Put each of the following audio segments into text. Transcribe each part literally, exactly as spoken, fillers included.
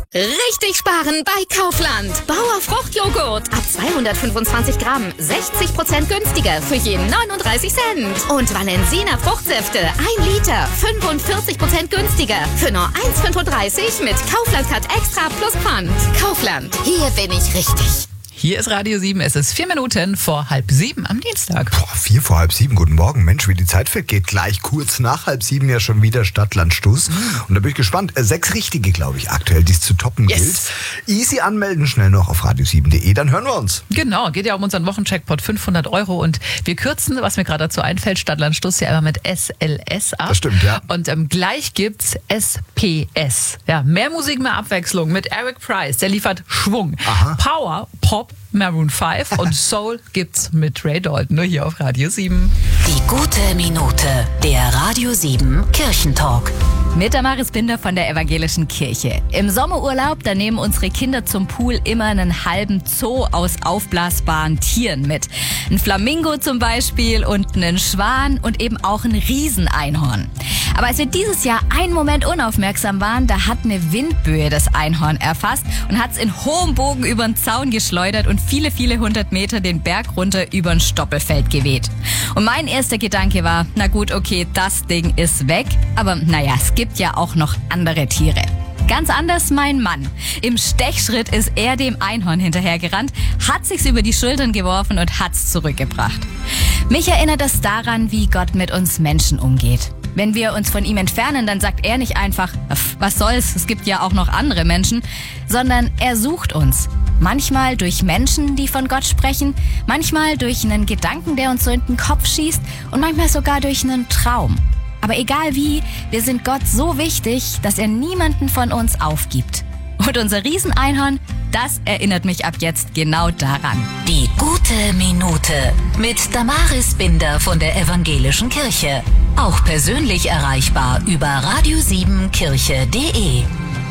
Richtig sparen bei Kaufland. Bauer Fruchtjoghurt. Ab zweihundertfünfundzwanzig Gramm. sechzig Prozent günstiger für jeden neununddreißig Cent. Und Valensina Fruchtsäfte. ein Liter. fünfundvierzig Prozent günstiger für nur eins Komma fünfunddreißig mit Kaufland-Card Extra plus Pfand. Kaufland. Hier bin ich richtig. Hier ist Radio sieben, es ist vier Minuten vor halb sieben am Dienstag. Boah, vier vor halb sieben, guten Morgen. Mensch, wie die Zeit vergeht. Gleich kurz nach halb sieben ja schon wieder Stadt-Land-Stuss. Und da bin ich gespannt. Äh, sechs richtige, glaube ich, aktuell, die es zu toppen Yes. gilt. Easy anmelden, schnell noch auf radio sieben punkt de, dann hören wir uns. Genau, geht ja um unseren Wochencheckpot fünfhundert Euro und wir kürzen, was mir gerade dazu einfällt, Stadt-Land-Stuss ja immer mit S L S ab. Das stimmt, ja. Und ähm, gleich gibt's S P S. Ja, mehr Musik, mehr Abwechslung mit Eric Price, der liefert Schwung. Aha. Power, Pop, Maroon fünf und Soul gibt's mit Ray Dalton, nur hier auf Radio sieben. Die gute Minute, der Radio sieben Kirchentalk. Mit Damaris Binder von der Evangelischen Kirche. Im Sommerurlaub, da nehmen unsere Kinder zum Pool immer einen halben Zoo aus aufblasbaren Tieren mit. Ein Flamingo zum Beispiel und einen Schwan und eben auch ein Rieseneinhorn. Aber als wir dieses Jahr einen Moment unaufmerksam waren, da hat eine Windböe das Einhorn erfasst und hat es in hohem Bogen über den Zaun geschleudert und viele, viele hundert Meter den Berg runter über ein Stoppelfeld geweht. Und mein erster Gedanke war, na gut, okay, das Ding ist weg, aber naja, es gibt ja auch noch andere Tiere. Ganz anders mein Mann. Im Stechschritt ist er dem Einhorn hinterhergerannt, hat sich's über die Schultern geworfen und hat's zurückgebracht. Mich erinnert das daran, wie Gott mit uns Menschen umgeht. Wenn wir uns von ihm entfernen, dann sagt er nicht einfach, was soll's, es gibt ja auch noch andere Menschen, sondern er sucht uns. Manchmal durch Menschen, die von Gott sprechen, manchmal durch einen Gedanken, der uns so in den Kopf schießt und manchmal sogar durch einen Traum. Aber egal wie, wir sind Gott so wichtig, dass er niemanden von uns aufgibt. Und unser Rieseneinhorn, das erinnert mich ab jetzt genau daran. Die gute Minute mit Damaris Binder von der Evangelischen Kirche. Auch persönlich erreichbar über radio sieben kirche punkt de.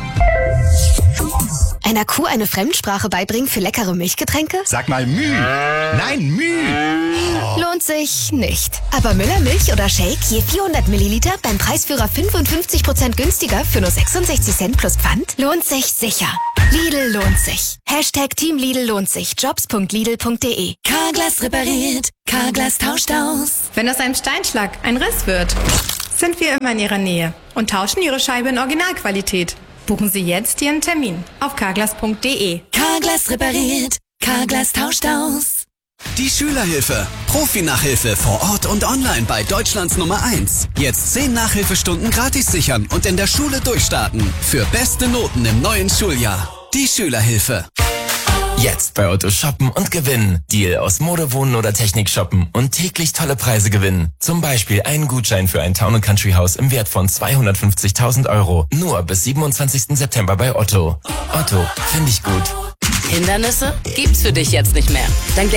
Einer Kuh eine Fremdsprache beibringen für leckere Milchgetränke? Sag mal Müh. Nein, Müh. Lohnt sich nicht. Aber Müller Milch oder Shake je vierhundert Milliliter beim Preisführer fünfundfünfzig Prozent günstiger für nur sechsundsechzig Cent plus Pfand? Lohnt sich sicher. Lidl lohnt sich. Hashtag Team Lidl lohnt sich. jobs punkt lidl punkt de. Carglass repariert. Carglass tauscht aus. Wenn aus einem Steinschlag ein Riss wird, sind wir immer in Ihrer Nähe und tauschen Ihre Scheibe in Originalqualität. Buchen Sie jetzt Ihren Termin auf carglass punkt de. Carglass repariert. Carglass tauscht aus. Die Schülerhilfe. Profi-Nachhilfe vor Ort und online bei Deutschlands Nummer eins. Jetzt zehn Nachhilfestunden gratis sichern und in der Schule durchstarten. Für beste Noten im neuen Schuljahr. Die Schülerhilfe. Jetzt bei Otto shoppen und gewinnen. Deal aus Mode, Wohnen oder Technik shoppen und täglich tolle Preise gewinnen. Zum Beispiel einen Gutschein für ein Town and Country Haus im Wert von zweihundertfünfzigtausend Euro. Nur bis siebenundzwanzigsten September bei Otto. Otto, finde ich gut. Hindernisse gibt's für dich jetzt nicht mehr. Dann